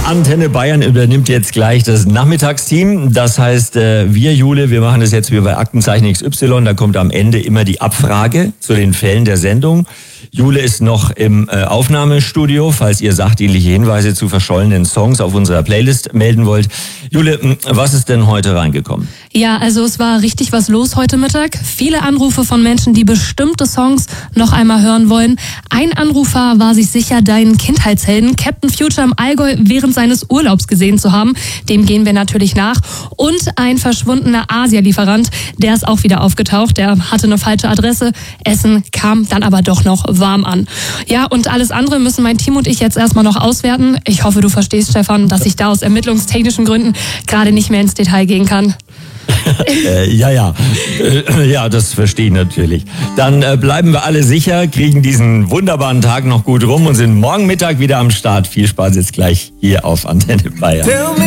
Antenne Bayern übernimmt jetzt gleich das Nachmittagsteam. Das heißt, wir, Jule, wir machen das jetzt wie bei Aktenzeichen XY. Da kommt am Ende immer die Abfrage zu den Fällen der Sendung. Jule ist noch im Aufnahmestudio, falls ihr sachdienliche Hinweise zu verschollenen Songs auf unserer Playlist melden wollt. Jule, was ist denn heute reingekommen? Ja, also es war richtig was los heute Mittag. Viele Anrufe von Menschen, die bestimmte Songs noch einmal hören wollen. Ein Anrufer war sich sicher, deinen Kindheitshelden Captain Future im Allgäu während seines Urlaubs gesehen zu haben. Dem gehen wir natürlich nach. Und ein verschwundener Asia-Lieferant, der ist auch wieder aufgetaucht. Der hatte eine falsche Adresse. Essen kam dann aber doch noch warm an. Ja, und alles andere müssen mein Team und ich jetzt erstmal noch auswerten. Ich hoffe, du verstehst, Stefan, dass ich da aus ermittlungstechnischen Gründen gerade nicht mehr ins Detail gehen kann. Ja, das verstehe ich natürlich. Dann bleiben wir alle sicher, kriegen diesen wunderbaren Tag noch gut rum und sind morgen Mittag wieder am Start. Viel Spaß jetzt gleich hier auf Antenne Bayern.